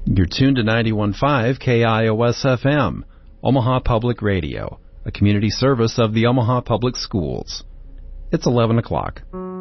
You're tuned to 91.5 KIOS-FM, Omaha Public Radio, a community service of the Omaha Public Schools. It's 11 o'clock.